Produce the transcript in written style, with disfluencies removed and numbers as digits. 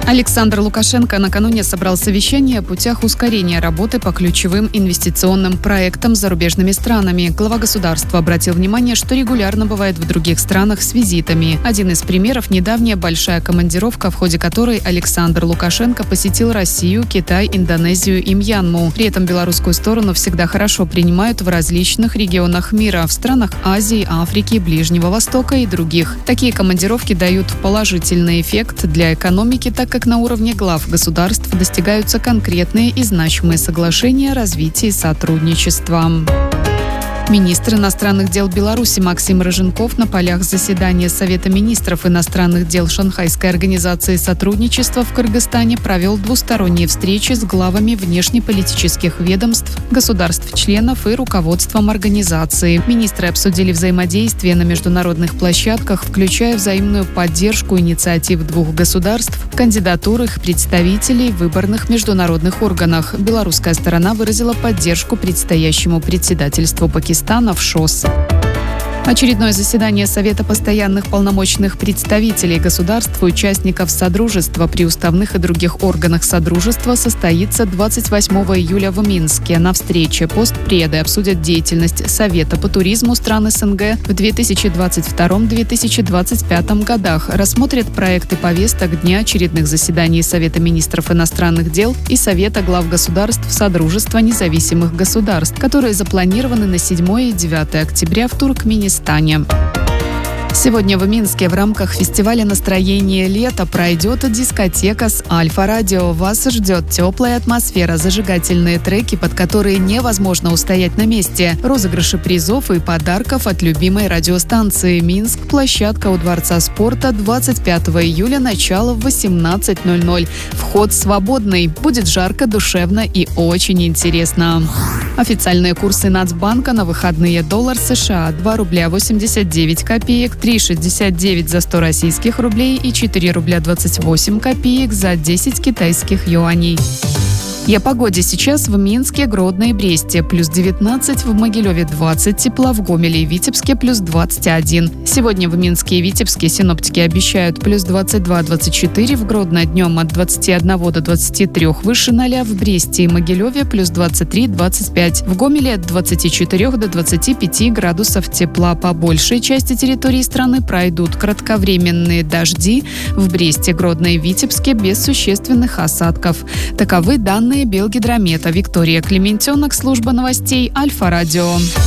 Александр Лукашенко накануне собрал совещание о путях ускорения работы по ключевым инвестиционным проектам с зарубежными странами. Глава государства обратил внимание, что регулярно бывает в других странах с визитами. Один из примеров – недавняя большая командировка, в ходе которой Александр Лукашенко посетил Россию, Китай, Индонезию и Мьянму. При этом белорусскую сторону всегда хорошо принимают в различных регионах мира, в странах Азии, Африки, Ближнего Востока и других. Такие командировки дают положительный эффект для экономики, так как на уровне глав государств достигаются конкретные и значимые соглашения о развитии сотрудничества. Министр иностранных дел Беларуси Максим Рыженков на полях заседания Совета министров иностранных дел Шанхайской организации сотрудничества в Кыргызстане провел двусторонние встречи с главами внешнеполитических ведомств, государств-членов и руководством организации. Министры обсудили взаимодействие на международных площадках, включая взаимную поддержку инициатив двух государств, кандидатур их представителей в выборных международных органах. Белорусская сторона выразила поддержку предстоящему председательству Пакистана в ШОС. Очередное заседание Совета постоянных полномочных представителей государств и участников Содружества при уставных и других органах Содружества состоится 28 июля в Минске. На встрече постпреды обсудят деятельность Совета по туризму стран СНГ в 2022-2025 годах, рассмотрят проекты повесток дня очередных заседаний Совета министров иностранных дел и Совета глав государств Содружества независимых государств, которые запланированы на 7 и 9 октября в Туркменистане. Сегодня в Минске в рамках фестиваля «Настроение лета» пройдет дискотека с Альфа-радио. Вас ждет теплая атмосфера, зажигательные треки, под которые невозможно устоять на месте, розыгрыши призов и подарков от любимой радиостанции. Минск, площадка у Дворца спорта, 25 июля, начало в 18:00. Вход свободный. Будет жарко, душевно и очень интересно. Официальные курсы Нацбанка на выходные: доллар США 2 рубля 89 копеек, 3,69 за 100 российских рублей и 4 рубля 28 копеек за 10 китайских юаней. И о погоде сейчас в Минске, Гродно и Бресте. Плюс 19, в Могилеве 20 тепла, в Гомеле и Витебске плюс 21. Сегодня в Минске и Витебске синоптики обещают плюс 22-24, в Гродно днем от 21 до 23 выше 0, в Бресте и Могилеве плюс 23-25, в Гомеле от 24 до 25 градусов тепла. По большей части территории страны пройдут кратковременные дожди, в Бресте, Гродно и Витебске без существенных осадков. Таковы данные Белгидромета. Виктория Клементенок, служба новостей Альфа-радио.